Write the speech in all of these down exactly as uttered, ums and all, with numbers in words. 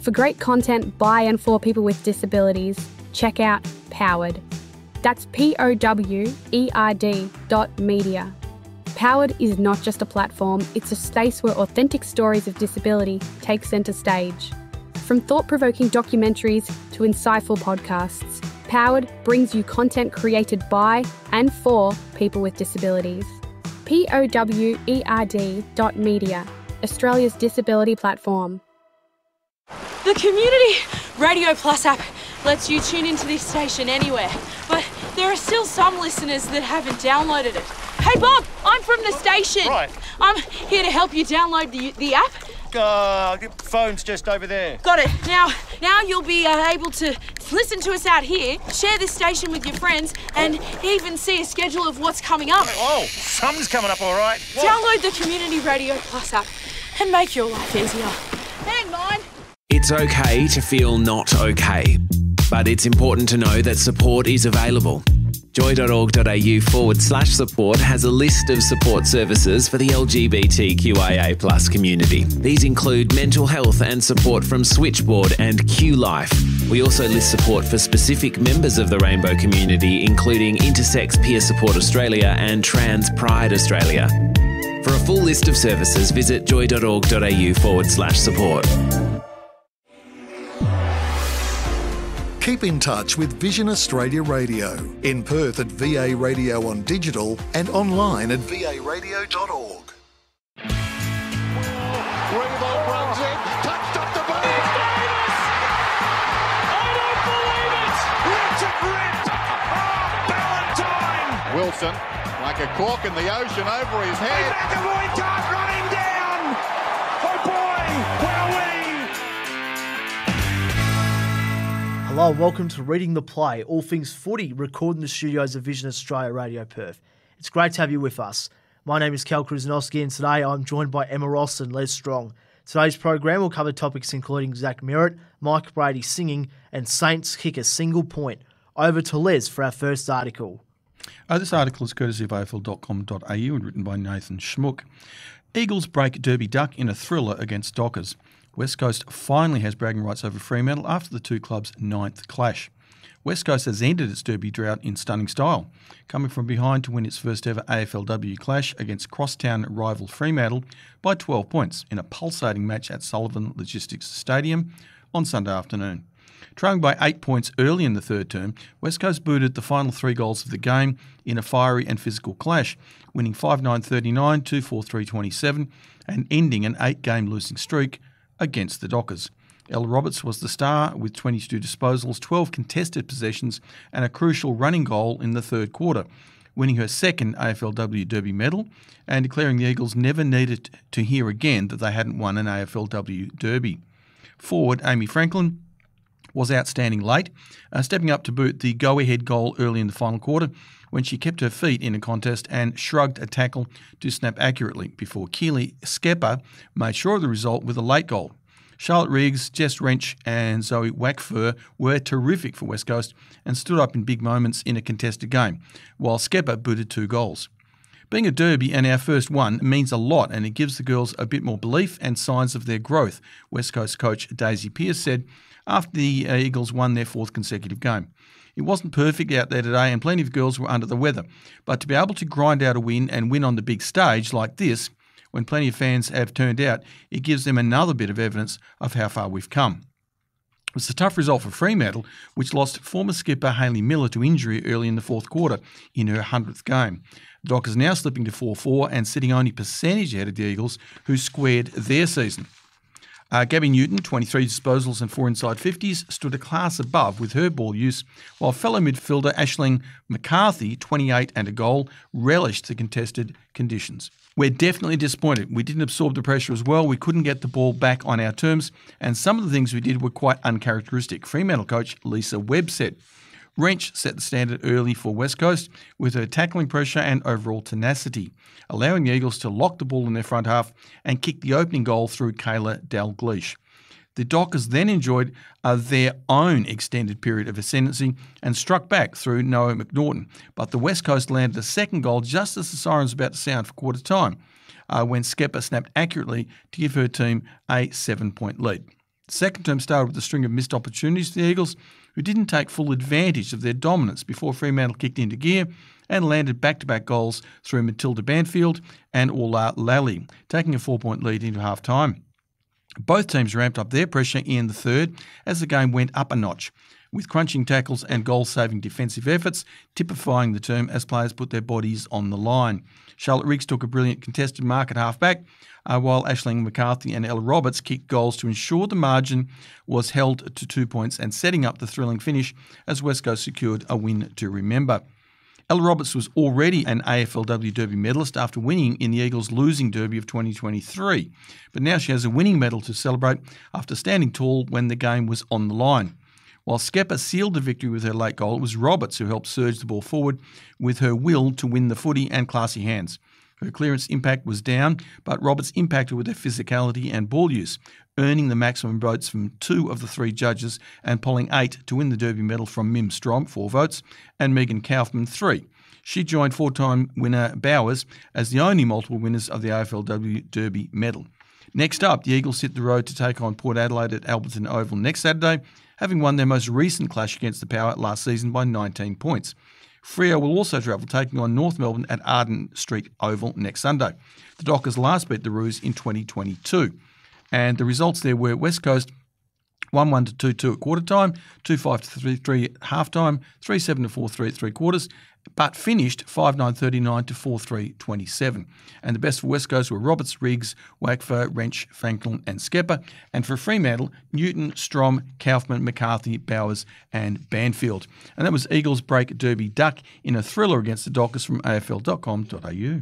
For great content by and for people with disabilities, check out Powered. That's P O W E R D dot media. Powered is not just a platform, it's a space where authentic stories of disability take centre stage. From thought-provoking documentaries to insightful podcasts, Powered brings you content created by and for people with disabilities. P O W E R D dot media, Australia's disability platform. The Community Radio Plus app lets you tune into this station anywhere, but there are still some listeners that haven't downloaded it. Hey Bob, I'm from the station. Right. I'm here to help you download the the app. Uh, the phone's just over there. Got it. Now, now you'll be uh, able to listen to us out here, share this station with your friends, and even see a schedule of what's coming up. Oh, something's coming up, all right. What? Download the Community Radio Plus app and make your life easier. Hang on. It's okay to feel not okay, but it's important to know that support is available. joy.org.au forward slash support has a list of support services for the L G B T Q I A plus community. These include mental health and support from Switchboard and Q Life. We also list support for specific members of the rainbow community, including Intersex Peer Support Australia and Trans Pride Australia. For a full list of services, visit joy.org.au forward slash support. Keep in touch with Vision Australia Radio, in Perth at V A Radio on digital and online at v a radio dot org. Revo runs in, touched up the ball. I don't believe it! Richard Ritt! Oh, Ballantyne! Wilson, like a cork in the ocean over his head. McAvoy can't run him down! Oh boy, wowee! Hello and welcome to Reading the Play, all things footy, recorded in the studios of Vision Australia Radio Perth. It's great to have you with us. My name is Cal Krusnowski and today I'm joined by Emma Ross and Les Strong. Today's program will cover topics including Zach Merritt, Mike Brady singing and Saints kick a single point. Over to Les for our first article. Uh, this article is courtesy of A F L dot com dot a u and written by Nathan Schmuck. Eagles break Derby Duck in a thriller against Dockers. West Coast finally has bragging rights over Fremantle after the two clubs' ninth clash. West Coast has ended its Derby drought in stunning style, coming from behind to win its first ever A F L W clash against crosstown rival Fremantle by twelve points in a pulsating match at Sullivan Logistics Stadium on Sunday afternoon. Trailing by eight points early in the third term, West Coast booted the final three goals of the game in a fiery and physical clash, winning five nine thirty-nine, two four three twenty-seven and ending an eight-game losing streak against the Dockers. Ella Roberts was the star with twenty-two disposals, twelve contested possessions and a crucial running goal in the third quarter, winning her second A F L W Derby medal and declaring the Eagles never needed to hear again that they hadn't won an A F L W Derby. Forward Amy Franklin was outstanding late, uh, stepping up to boot the go-ahead goal early in the final quarter when she kept her feet in a contest and shrugged a tackle to snap accurately before Keely Skepper made sure of the result with a late goal. Charlotte Riggs, Jess Wrench and Zoe Wackfur were terrific for West Coast and stood up in big moments in a contested game, while Skepper booted two goals. Being a derby and our first one means a lot and it gives the girls a bit more belief and signs of their growth, West Coast coach Daisy Pearce said after the Eagles won their fourth consecutive game. It wasn't perfect out there today and plenty of girls were under the weather, but to be able to grind out a win and win on the big stage like this, when plenty of fans have turned out, it gives them another bit of evidence of how far we've come. It was a tough result for Fremantle, which lost former skipper Hayley Miller to injury early in the fourth quarter in her hundredth game. The Dockers now slipping to four four and sitting only percentage ahead of the Eagles, who squared their season. Uh, Gabby Newton, twenty-three disposals and four inside fifties, stood a class above with her ball use, while fellow midfielder Aisling McCarthy, twenty-eight and a goal, relished the contested conditions. We're definitely disappointed. We didn't absorb the pressure as well. We couldn't get the ball back on our terms, and some of the things we did were quite uncharacteristic, Fremantle coach Lisa Webb said. Wrench set the standard early for West Coast with her tackling pressure and overall tenacity, allowing the Eagles to lock the ball in their front half and kick the opening goal through Kayla Dalgleish. The Dockers then enjoyed uh, their own extended period of ascendancy and struck back through Noah McNaughton, but the West Coast landed a second goal just as the sirens were about to sound for quarter time, uh, when Skepper snapped accurately to give her team a seven-point lead. The second term started with a string of missed opportunities for the Eagles, who didn't take full advantage of their dominance before Fremantle kicked into gear and landed back-to-back goals through Matilda Banfield and Orla Lally, taking a four-point lead into half-time. Both teams ramped up their pressure in the third as the game went up a notch, with crunching tackles and goal-saving defensive efforts typifying the term as players put their bodies on the line. Charlotte Riggs took a brilliant contested mark at half-back, uh, while Aisling McCarthy and Ella Roberts kicked goals to ensure the margin was held to two points and setting up the thrilling finish as West Coast secured a win to remember. Ella Roberts was already an A F L W Derby medalist after winning in the Eagles' losing Derby of twenty twenty-three, but now she has a winning medal to celebrate after standing tall when the game was on the line. While Skepper sealed the victory with her late goal, it was Roberts who helped surge the ball forward with her will to win the footy and classy hands. Her clearance impact was down, but Roberts impacted with her physicality and ball use, earning the maximum votes from two of the three judges and polling eight to win the Derby medal from Mim Strom, four votes, and Megan Kaufman, three. She joined four-time winner Bowers as the only multiple winners of the A F L W Derby medal. Next up, the Eagles hit the road to take on Port Adelaide at Alberton Oval next Saturday, having won their most recent clash against the Power last season by nineteen points. Freo will also travel, taking on North Melbourne at Arden Street Oval next Sunday. The Dockers last beat the Roos in twenty twenty-two. And the results there were West Coast one one to two two at quarter time, two five to three three at half time, three seven to four three at three quarters, but finished five nine thirty-nine to four three twenty-seven. And the best for West Coast were Roberts, Riggs, Wackfer, Wrench, Franklin and Skepper. And for Fremantle, Newton, Strom, Kaufman, McCarthy, Bowers and Banfield. And that was Eagles break Derby Duck in a thriller against the Dockers from A F L dot com dot a u.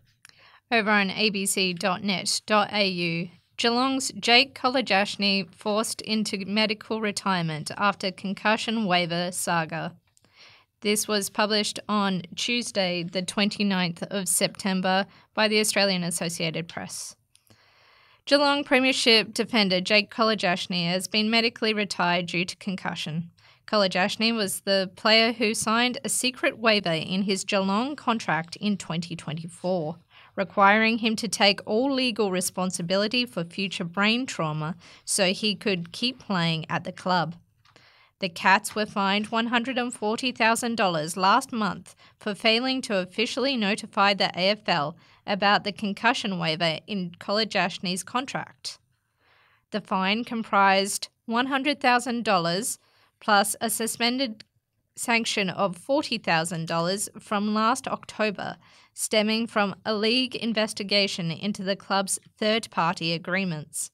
Over on a b c dot net dot a u, Geelong's Jake Kolodjashnij forced into medical retirement after concussion waiver saga. This was published on Tuesday, the twenty-ninth of September, by the Australian Associated Press. Geelong Premiership defender Jake Kolodjashnij has been medically retired due to concussion. Kolodjashnij was the player who signed a secret waiver in his Geelong contract in twenty twenty-four, requiring him to take all legal responsibility for future brain trauma so he could keep playing at the club. The Cats were fined one hundred forty thousand dollars last month for failing to officially notify the A F L about the concussion waiver in Kolodjashnij's contract. The fine comprised one hundred thousand dollars plus a suspended sanction of forty thousand dollars from last October, stemming from a league investigation into the club's third-party agreements.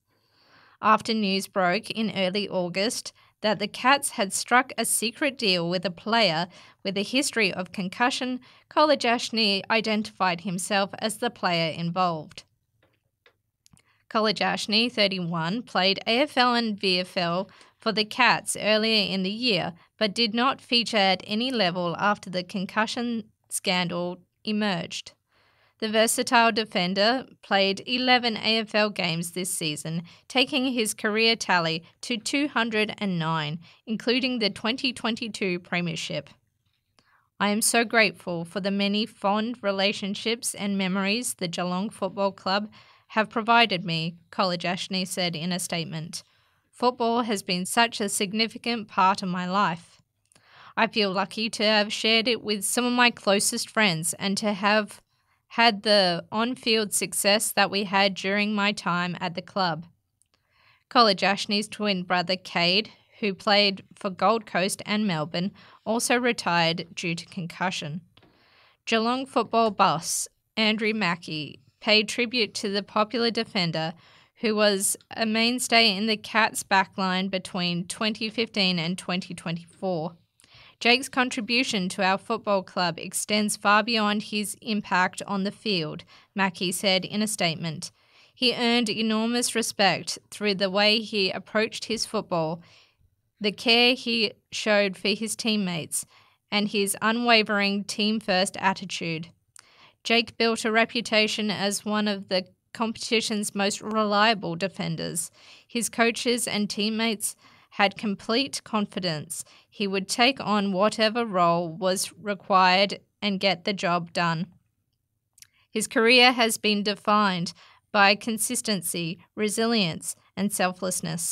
After news broke in early August that the Cats had struck a secret deal with a player with a history of concussion, Kolodjashnij identified himself as the player involved. Kolodjashnij, thirty-one, played A F L and V F L for the Cats earlier in the year, but did not feature at any level after the concussion scandal emerged. The versatile defender played eleven A F L games this season, taking his career tally to two hundred nine, including the twenty twenty-two Premiership. I am so grateful for the many fond relationships and memories the Geelong Football Club have provided me, Kolodjashnij said in a statement. Football has been such a significant part of my life. I feel lucky to have shared it with some of my closest friends and to have had the on-field success that we had during my time at the club. Kolodjashnij's twin brother Cade, who played for Gold Coast and Melbourne, also retired due to concussion. Geelong football boss Andrew Mackie paid tribute to the popular defender who was a mainstay in the Cats' backline between twenty fifteen and twenty twenty-four. Jake's contribution to our football club extends far beyond his impact on the field, Mackie said in a statement. He earned enormous respect through the way he approached his football, the care he showed for his teammates, and his unwavering team-first attitude. Jake built a reputation as one of the competition's most reliable defenders. His coaches and teammates had complete confidence he would take on whatever role was required and get the job done. His career has been defined by consistency, resilience, and selflessness.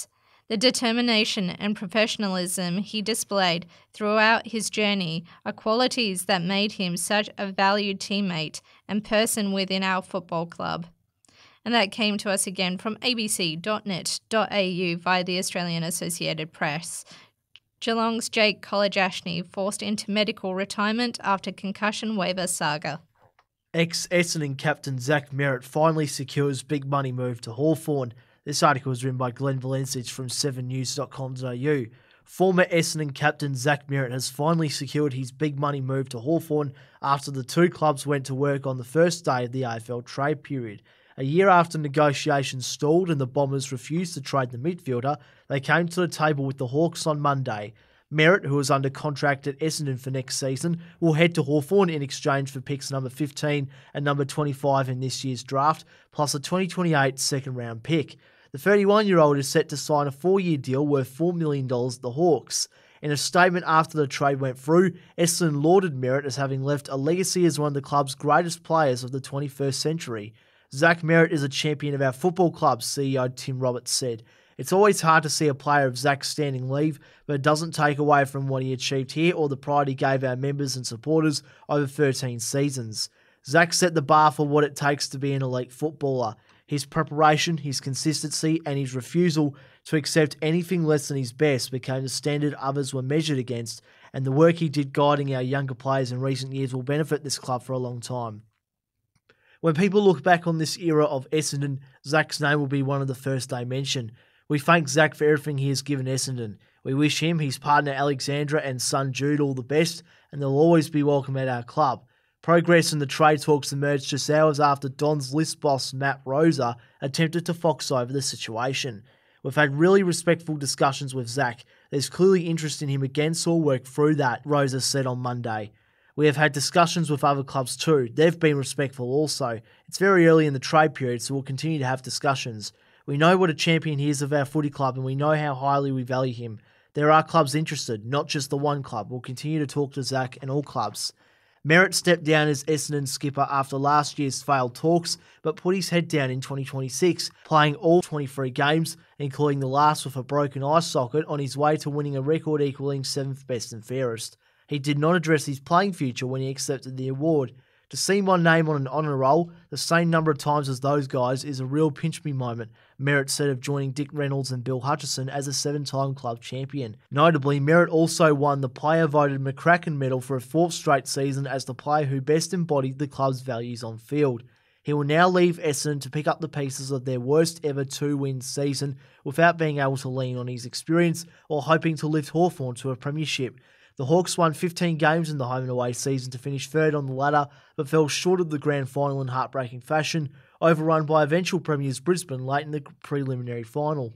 The determination and professionalism he displayed throughout his journey are qualities that made him such a valued teammate and person within our football club. And that came to us again from a b c dot net dot a u via the Australian Associated Press. Geelong's Jake College-Ashney forced into medical retirement after concussion waiver saga. Ex-Essendon captain Zach Merrett finally secures big money move to Hawthorn. This article was written by Glenn Valencic from seven news dot com dot a u. Former Essendon captain Zach Merrett has finally secured his big money move to Hawthorn after the two clubs went to work on the first day of the A F L trade period. A year after negotiations stalled and the Bombers refused to trade the midfielder, they came to the table with the Hawks on Monday. Merrett, who is under contract at Essendon for next season, will head to Hawthorn in exchange for picks number fifteen and number twenty-five in this year's draft, plus a twenty twenty-eight second-round pick. The thirty-one-year-old is set to sign a four-year deal worth four million dollars at the Hawks. In a statement after the trade went through, Essendon lauded Merrett as having left a legacy as one of the club's greatest players of the twenty-first century. Zach Merrett is a champion of our football club, C E O Tim Roberts said. It's always hard to see a player of Zach's standing leave, but it doesn't take away from what he achieved here or the pride he gave our members and supporters over thirteen seasons. Zach set the bar for what it takes to be an elite footballer. His preparation, his consistency, and his refusal to accept anything less than his best became the standard others were measured against, and the work he did guiding our younger players in recent years will benefit this club for a long time. When people look back on this era of Essendon, Zach's name will be one of the first they mention. We thank Zach for everything he has given Essendon. We wish him, his partner Alexandra and son Jude all the best, and they'll always be welcome at our club. Progress in the trade talks emerged just hours after Don's list boss Matt Rosa attempted to fox over the situation. We've had really respectful discussions with Zach. There's clearly interest in him again, so we'll work through that, Rosa said on Monday. We have had discussions with other clubs too. They've been respectful also. It's very early in the trade period, so we'll continue to have discussions. We know what a champion he is of our footy club and we know how highly we value him. There are clubs interested, not just the one club. We'll continue to talk to Zach and all clubs. Merrett stepped down as Essendon skipper after last year's failed talks, but put his head down in twenty twenty-six, playing all twenty-three games, including the last with a broken eye socket, on his way to winning a record equalling seventh best and fairest. He did not address his playing future when he accepted the award. To see my name on an honour roll the same number of times as those guys is a real pinch-me moment, Merrett said of joining Dick Reynolds and Bill Hutchison as a seven-time club champion. Notably, Merrett also won the player-voted McCracken Medal for a fourth straight season as the player who best embodied the club's values on field. He will now leave Essendon to pick up the pieces of their worst ever two-win season without being able to lean on his experience or hoping to lift Hawthorn to a premiership. The Hawks won fifteen games in the home and away season to finish third on the ladder, but fell short of the grand final in heartbreaking fashion, overrun by eventual premiers Brisbane late in the preliminary final.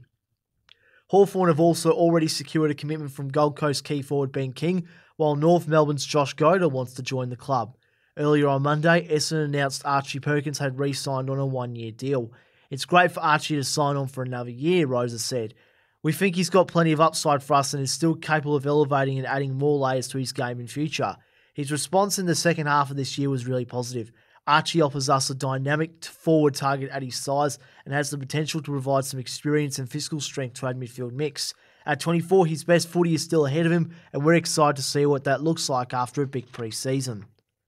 Hawthorn have also already secured a commitment from Gold Coast key forward Ben King, while North Melbourne's Josh Goda wants to join the club. Earlier on Monday, Essendon announced Archie Perkins had re-signed on a one-year deal. It's great for Archie to sign on for another year, Rosa said. We think he's got plenty of upside for us and is still capable of elevating and adding more layers to his game in future. His response in the second half of this year was really positive. Archie offers us a dynamic forward target at his size and has the potential to provide some experience and physical strength to our midfield mix. At twenty-four, his best footy is still ahead of him, and we're excited to see what that looks like after a big pre-season.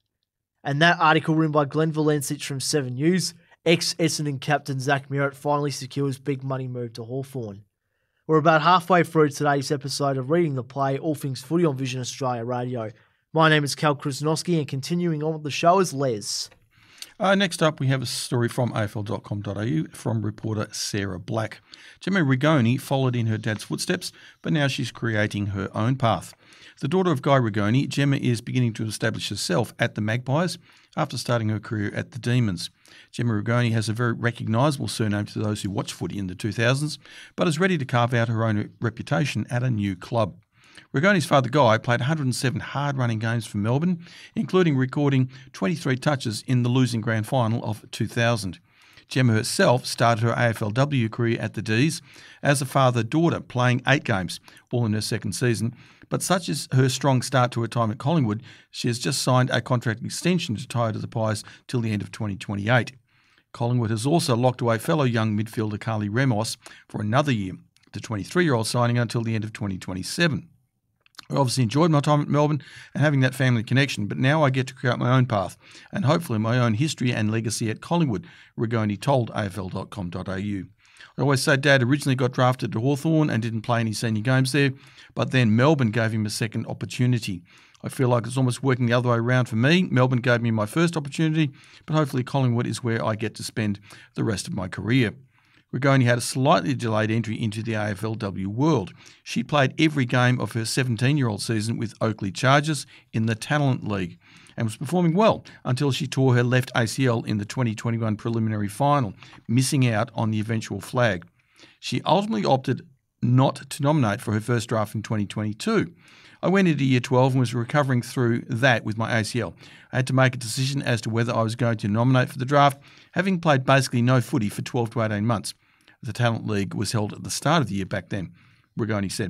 And that article written by Glenn Valencic from seven news, ex-Essendon captain Zach Merrett finally secures big money move to Hawthorn. We're about halfway through today's episode of Reading the Play, all things footy on Vision Australia Radio. My name is Cal Krasnowski, and continuing on with the show is Les. Uh, next up, we have a story from A F L dot com dot a u from reporter Sarah Black. Gemma Rigoni followed in her dad's footsteps, but now she's creating her own path. The daughter of Guy Rigoni, Gemma is beginning to establish herself at the Magpies after starting her career at the Demons. Gemma Rigoni has a very recognisable surname to those who watch footy in the two thousands, but is ready to carve out her own reputation at a new club. Rigoni's father Guy played one hundred seven hard-running games for Melbourne, including recording twenty-three touches in the losing grand final of two thousand. Gemma herself started her A F L W career at the D's as a father-daughter, playing eight games, all in her second season. But such is her strong start to her time at Collingwood, she has just signed a contract extension to tie to the Pies till the end of twenty twenty-eight. Collingwood has also locked away fellow young midfielder Carly Ramos for another year. the twenty-three-year-old signing until the end of twenty twenty-seven. I obviously enjoyed my time at Melbourne and having that family connection, but now I get to create my own path and hopefully my own history and legacy at Collingwood, Rigoni told A F L dot com dot A U. I always say Dad originally got drafted to Hawthorn and didn't play any senior games there, but then Melbourne gave him a second opportunity. I feel like it's almost working the other way around for me. Melbourne gave me my first opportunity, but hopefully Collingwood is where I get to spend the rest of my career. Rigoni had a slightly delayed entry into the A F L W world. She played every game of her seventeen-year-old season with Oakleigh Chargers in the Talent League and was performing well until she tore her left A C L in the twenty twenty-one preliminary final, missing out on the eventual flag. She ultimately opted not to nominate for her first draft in twenty twenty-two. I went into year twelve and was recovering through that with my A C L. I had to make a decision as to whether I was going to nominate for the draft, having played basically no footy for twelve to eighteen months. The Talent League was held at the start of the year back then, Rigoni said.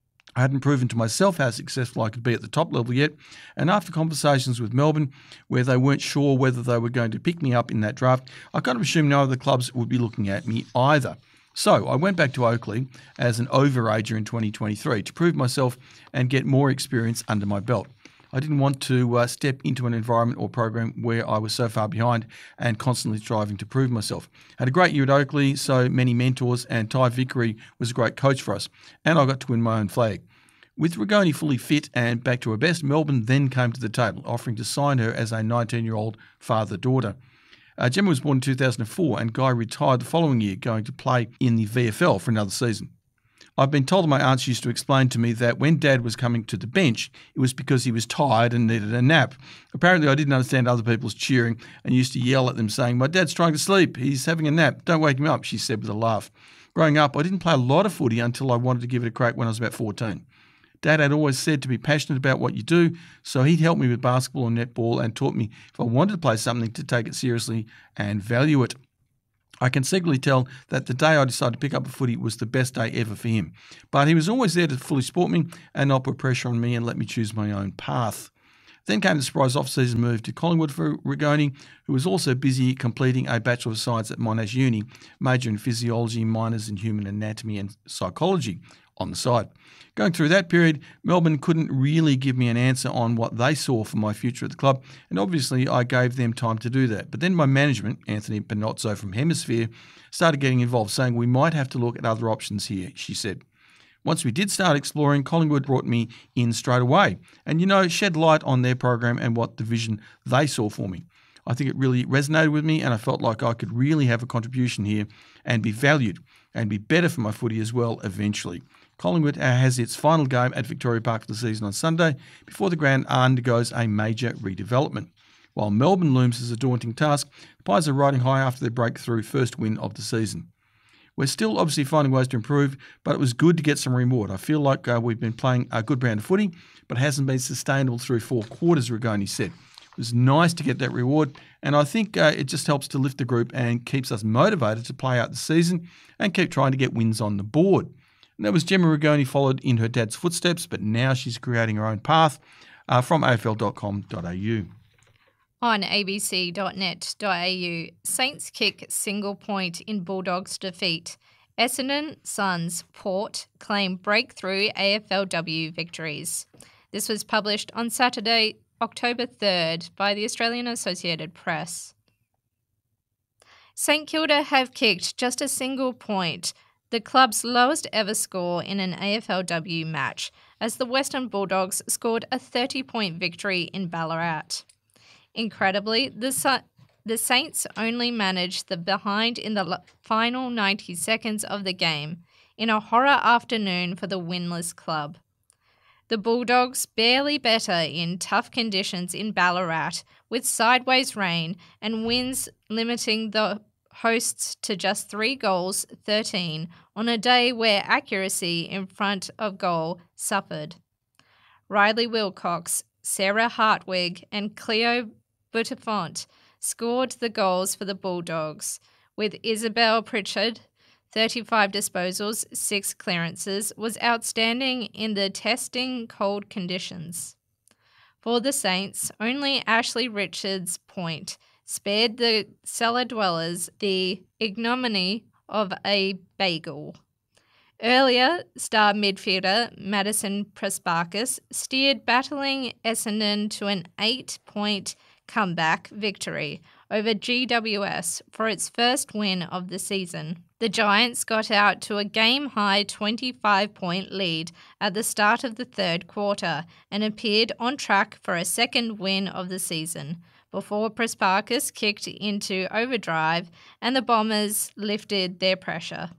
I hadn't proven to myself how successful I could be at the top level yet, and after conversations with Melbourne, where they weren't sure whether they were going to pick me up in that draft, I kind of assumed no other clubs would be looking at me either. So I went back to Oakleigh as an overager in twenty twenty-three to prove myself and get more experience under my belt. I didn't want to uh, step into an environment or program where I was so far behind and constantly striving to prove myself. Had a great year at Oakleigh, so many mentors, and Ty Vickery was a great coach for us, and I got to win my own flag. With Rigoni fully fit and back to her best, Melbourne then came to the table, offering to sign her as a nineteen-year-old father-daughter. Uh, Gemma was born in two thousand four, and Guy retired the following year, going to play in the V F L for another season. I've been told my aunts used to explain to me that when Dad was coming to the bench, it was because he was tired and needed a nap. Apparently, I didn't understand other people's cheering and used to yell at them saying, "My dad's trying to sleep. He's having a nap. Don't wake him up," she said with a laugh. Growing up, I didn't play a lot of footy until I wanted to give it a crack when I was about fourteen. Dad had always said to be passionate about what you do, so he'd helped me with basketball and netball and taught me if I wanted to play something to take it seriously and value it. I can secretly tell that the day I decided to pick up a footy was the best day ever for him. But he was always there to fully support me and not put pressure on me and let me choose my own path. Then came the surprise off-season move to Collingwood for Rigoni, who was also busy completing a Bachelor of Science at Monash Uni, major in physiology, minors in human anatomy and psychology on the side. Going through that period, Melbourne couldn't really give me an answer on what they saw for my future at the club, and obviously I gave them time to do that. But then my management, Anthony Panozzo from Hemisphere, started getting involved, saying we might have to look at other options here, she said. Once we did start exploring, Collingwood brought me in straight away and, you know, shed light on their program and what the vision they saw for me. I think it really resonated with me and I felt like I could really have a contribution here and be valued and be better for my footy as well eventually. Collingwood has its final game at Victoria Park for the season on Sunday before the ground undergoes a major redevelopment. While Melbourne looms as a daunting task, the Pies are riding high after their breakthrough first win of the season. We're still obviously finding ways to improve, but it was good to get some reward. I feel like uh, we've been playing a good brand of footy, but it hasn't been sustainable through four quarters, Rigoni said. It was nice to get that reward, and I think uh, it just helps to lift the group and keeps us motivated to play out the season and keep trying to get wins on the board. And that was Gemma Rigoni, followed in her dad's footsteps, but now she's creating her own path uh, from A F L dot com dot A U. On A B C dot net dot A U, Saints kick single point in Bulldogs defeat. Essendon, Suns, Port claim breakthrough A F L W victories. This was published on Saturday, October third by the Australian Associated Press. St Kilda have kicked just a single point, the club's lowest ever score in an A F L W match, as the Western Bulldogs scored a thirty-point victory in Ballarat. Incredibly, the, Sa- the Saints only managed the behind in the l- final ninety seconds of the game, in a horror afternoon for the winless club. The Bulldogs barely better in tough conditions in Ballarat, with sideways rain and winds limiting the hosts to just three goals, thirteen, on a day where accuracy in front of goal suffered. Riley Wilcox, Sarah Hartwig and Cleo Butterfont scored the goals for the Bulldogs, with Isabel Pritchard, thirty-five disposals, six clearances, was outstanding in the testing cold conditions. For the Saints, only Ashley Richards' point spared the cellar dwellers the ignominy of a bagel. Earlier, star midfielder Madison Prespakis steered battling Essendon to an eight-point comeback victory over G W S for its first win of the season. The Giants got out to a game-high twenty-five point lead at the start of the third quarter and appeared on track for a second win of the season, before Prespakis kicked into overdrive and the Bombers lifted their pressure.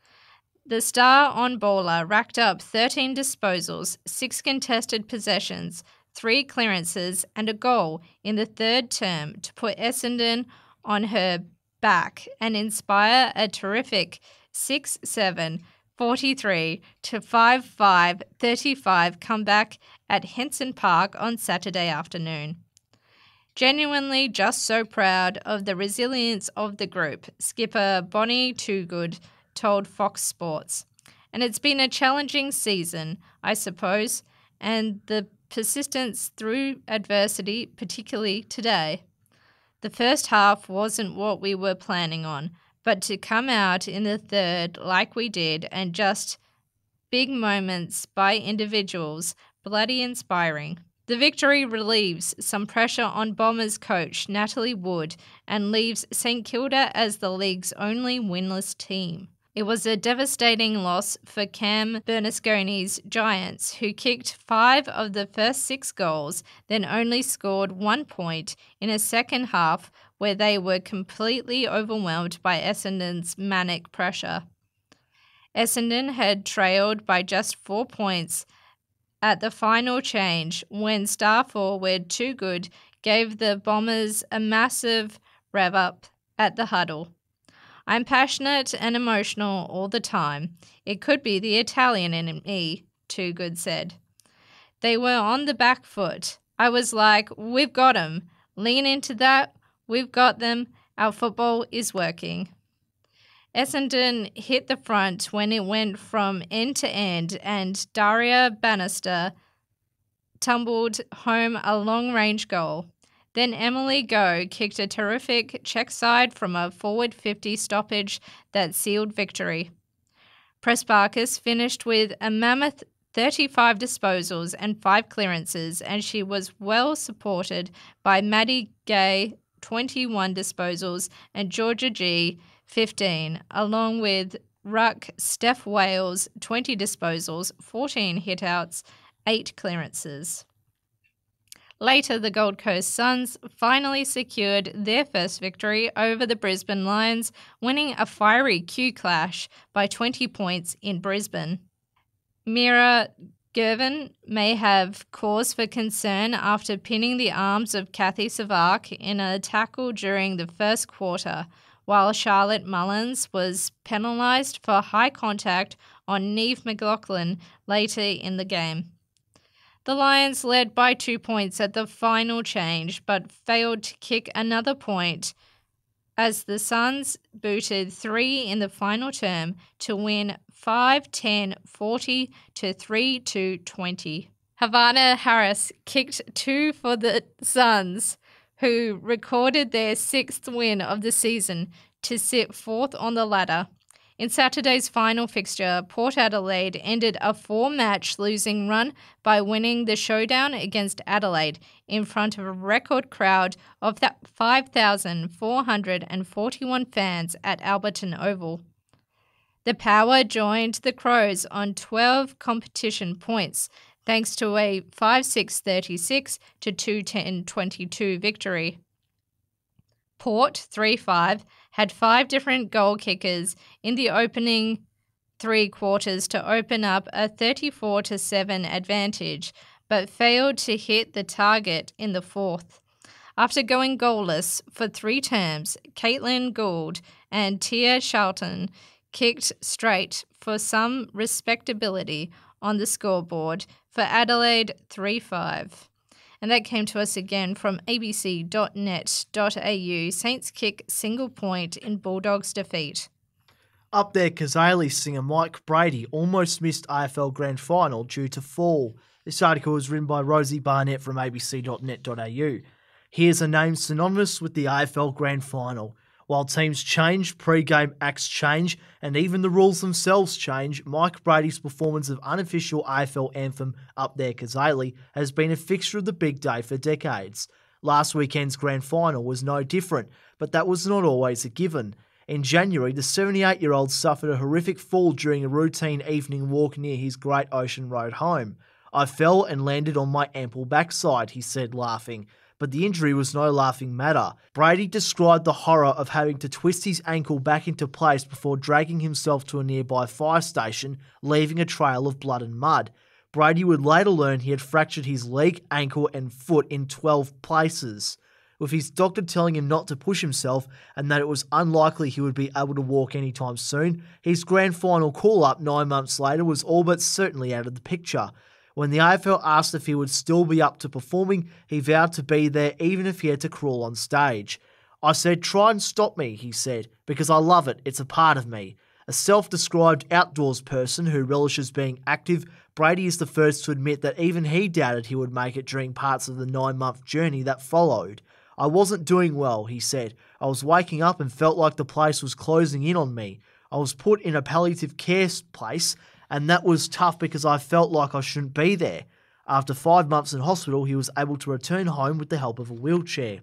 The star-on bowler racked up thirteen disposals, six contested possessions, three clearances and a goal in the third term to put Essendon on her back and inspire a terrific six seven, forty-three to five five, thirty-five comeback at Henson Park on Saturday afternoon. Genuinely just so proud of the resilience of the group, skipper Bonnie Toogood told Fox Sports. And it's been a challenging season, I suppose, and the persistence through adversity, particularly today. The first half wasn't what we were planning on, but to come out in the third like we did and just big moments by individuals, bloody inspiring. The victory relieves some pressure on Bombers coach Natalie Wood and leaves St Kilda as the league's only winless team. It was a devastating loss for Cam Bernasconi's Giants, who kicked five of the first six goals, then only scored one point in a second half where they were completely overwhelmed by Essendon's manic pressure. Essendon had trailed by just four points at the final change when star forward Toogood gave the Bombers a massive rev-up at the huddle. I'm passionate and emotional all the time. It could be the Italian in me, Toogood said. They were on the back foot. I was like, we've got them. Lean into that. We've got them. Our football is working. Essendon hit the front when it went from end to end and Daria Bannister tumbled home a long-range goal. Then Emily Go kicked a terrific check side from a forward fifty stoppage that sealed victory. Prespakis finished with a mammoth thirty-five disposals and five clearances, and she was well supported by Maddie Gay, twenty-one disposals, and Georgia G, fifteen, along with ruck Steph Wales, twenty disposals, fourteen hitouts, eight clearances. Later, the Gold Coast Suns finally secured their first victory over the Brisbane Lions, winning a fiery Q clash by twenty points in Brisbane. Mira Gervin may have cause for concern after pinning the arms of Kathy Savak in a tackle during the first quarter, while Charlotte Mullins was penalised for high contact on Neve McLaughlin later in the game. The Lions led by two points at the final change, but failed to kick another point as the Suns booted three in the final term to win five ten forty to three two twenty. Havana Harris kicked two for the Suns, who recorded their sixth win of the season to sit fourth on the ladder. In Saturday's final fixture, Port Adelaide ended a four-match losing run by winning the showdown against Adelaide in front of a record crowd of five thousand four hundred forty-one fans at Alberton Oval. The Power joined the Crows on twelve competition points, thanks to a five six thirty-six to two ten twenty-two victory. Port, three five, had five different goal kickers in the opening three quarters to open up a thirty-four to seven advantage, but failed to hit the target in the fourth. After going goalless for three terms, Caitlin Gould and Tia Charlton kicked straight for some respectability on the scoreboard for Adelaide three five. And that came to us again from a b c dot net dot a u. Saints kick single point in Bulldogs defeat. Up there, Kazali singer Mike Brady almost missed A F L Grand Final due to fall. This article was written by Rosie Barnett from a b c dot net dot a u. Here's a name synonymous with the A F L Grand Final. While teams change, pre-game acts change, and even the rules themselves change, Mike Brady's performance of unofficial A F L anthem Up There Kazali has been a fixture of the big day for decades. Last weekend's grand final was no different, but that was not always a given. In January, the seventy-eight-year-old suffered a horrific fall during a routine evening walk near his Great Ocean Road home. "I fell and landed on my ample backside," he said, laughing. But the injury was no laughing matter. Brady described the horror of having to twist his ankle back into place before dragging himself to a nearby fire station, leaving a trail of blood and mud. Brady would later learn he had fractured his leg, ankle and foot in twelve places, with his doctor telling him not to push himself and that it was unlikely he would be able to walk anytime soon. His grand final call-up nine months later was all but certainly out of the picture. When the A F L asked if he would still be up to performing, he vowed to be there even if he had to crawl on stage. "I said, try and stop me," he said, "because I love it. It's a part of me." A self-described outdoors person who relishes being active, Brady is the first to admit that even he doubted he would make it during parts of the nine-month journey that followed. "I wasn't doing well," he said. "I was waking up and felt like the place was closing in on me. I was put in a palliative care place, and that was tough because I felt like I shouldn't be there." After five months in hospital, he was able to return home with the help of a wheelchair.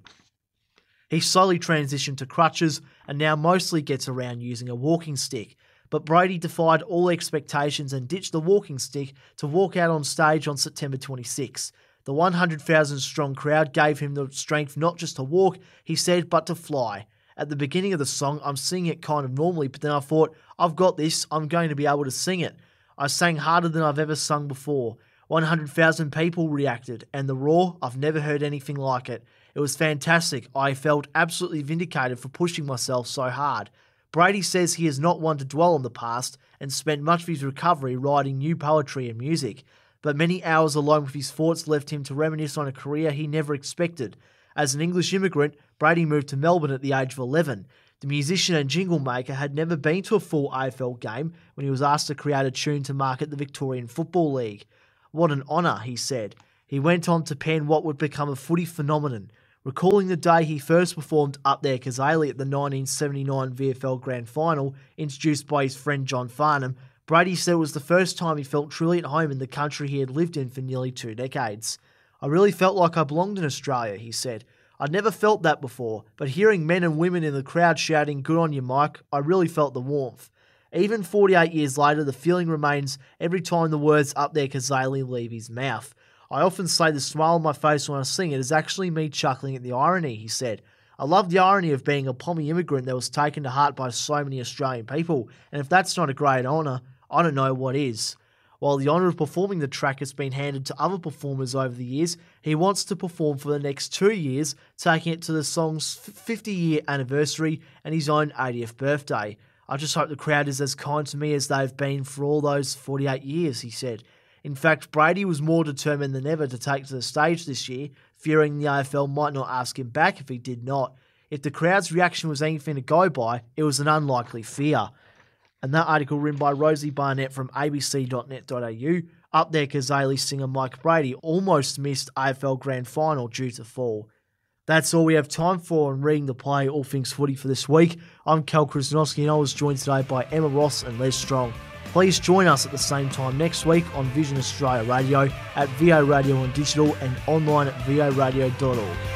He slowly transitioned to crutches and now mostly gets around using a walking stick. But Brady defied all expectations and ditched the walking stick to walk out on stage on September twenty-sixth. The one hundred thousand strong crowd gave him the strength not just to walk, he said, but to fly. "At the beginning of the song, I'm singing it kind of normally, but then I thought, I've got this, I'm going to be able to sing it. I sang harder than I've ever sung before. one hundred thousand people reacted, and the roar, I've never heard anything like it. It was fantastic. I felt absolutely vindicated for pushing myself so hard." Brady says he is not one to dwell on the past and spent much of his recovery writing new poetry and music, but many hours alone with his thoughts left him to reminisce on a career he never expected. As an English immigrant, Brady moved to Melbourne at the age of eleven. The musician and jingle maker had never been to a full A F L game when he was asked to create a tune to market the Victorian Football League. "What an honour," he said. He went on to pen what would become a footy phenomenon. Recalling the day he first performed Up There Kazali at the nineteen seventy-nine V F L Grand Final, introduced by his friend John Farnham, Brady said it was the first time he felt truly at home in the country he had lived in for nearly two decades. "I really felt like I belonged in Australia," he said. "I'd never felt that before, but hearing men and women in the crowd shouting, 'Good on you, Mike,' I really felt the warmth." Even forty-eight years later, the feeling remains every time the words Up There Kazali leave his mouth. "I often say the smile on my face when I sing it is actually me chuckling at the irony," he said. "I love the irony of being a Pommy immigrant that was taken to heart by so many Australian people, and if that's not a great honour, I don't know what is." While the honour of performing the track has been handed to other performers over the years, he wants to perform for the next two years, taking it to the song's fifty-year anniversary and his own eightieth birthday. "I just hope the crowd is as kind to me as they've been for all those forty-eight years, he said. In fact, Brady was more determined than ever to take to the stage this year, fearing the A F L might not ask him back if he did not. If the crowd's reaction was anything to go by, it was an unlikely fear. And that article written by Rosie Barnett from a b c dot net dot a u. Up There Kazali singer Mike Brady almost missed A F L Grand Final due to fall. That's all we have time for on Reading the Play, all things footy for this week. I'm Cal Krasnowski and I was joined today by Emma Ross and Les Strong. Please join us at the same time next week on Vision Australia Radio, at V O Radio on digital and online at v o radio dot org.